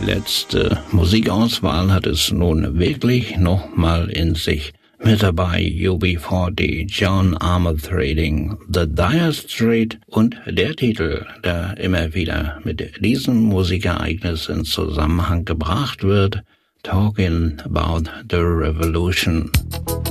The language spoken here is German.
letzte Musikauswahl hat es nun wirklich nochmal in sich. Mit dabei UB40, John Armothrading, The Dire Straits und der Titel, der immer wieder mit diesem Musikereignis in Zusammenhang gebracht wird, Talking About the Revolution.